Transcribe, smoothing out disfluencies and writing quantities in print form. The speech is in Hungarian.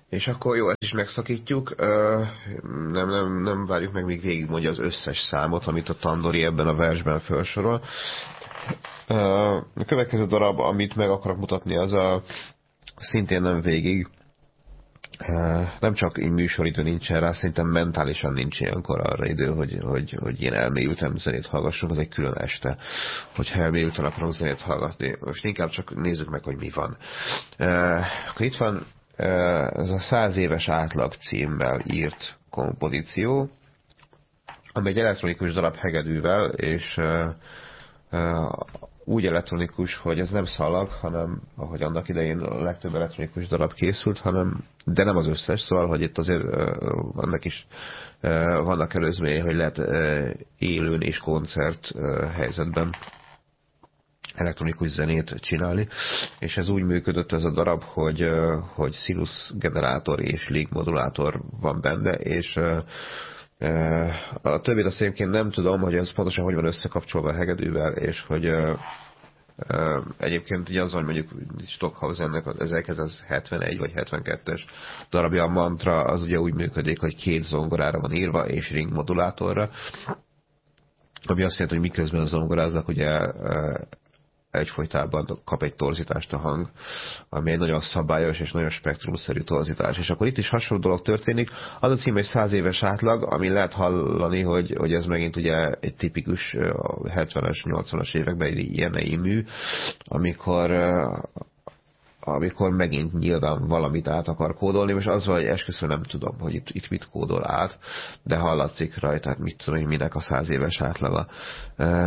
És akkor jó, ezt is megszakítjuk. Nem várjuk meg, még végigmondja az összes számot, amit a Tandori ebben a versben felsorol. A következő darab, amit meg akarok mutatni, az szintén nem végig. Nem csak így műsoridő nincsen rá, szerintem mentálisan nincs ilyenkor arra idő, hogy ilyen elmélyültem zenét hallgassunk, az egy külön este, hogyha elmélyülten akarok zenét hallgatni. Most inkább csak nézzük meg, hogy mi van. Akkor itt van ez a 100 éves átlag címmel írt kompozíció, ami egy elektronikus darab hegedűvel, és úgy elektronikus, hogy ez nem szalag, hanem ahogy annak idején a legtöbb elektronikus darab készült, de nem az összes, szóval, hogy itt azért annak is vannak előzményei, hogy lehet élőn és koncert helyzetben elektronikus zenét csinálni, és ez úgy működött ez a darab, hogy színusz generátor és légmodulátor van benne, és a többit azt egyébként nem tudom, hogy ez pontosan hogy van összekapcsolva a hegedűvel, és hogy egyébként ugye az, hogy mondjuk Stockhausennek az 1971 vagy 72-es darabja, a mantra, az ugye úgy működik, hogy 2 zongorára van írva, és ringmodulátorra, ami azt jelenti, hogy miközben zongoráznak, ugye egyfolytában kap egy torzítást a hang, ami egy nagyon szabályos és nagyon spektrumszerű torzítás. És akkor itt is hasonló dolog történik. Az a cím, hogy 100 éves átlag, ami lehet hallani, hogy ez megint ugye egy tipikus 70-es, 80-as években ilyen mű, amikor megint nyilván valamit át akar kódolni, és az, hogy esküszöm nem tudom, hogy itt mit kódol át, de hallatszik rajta, hát mit tudom, hogy minek a 100 éves átlaga.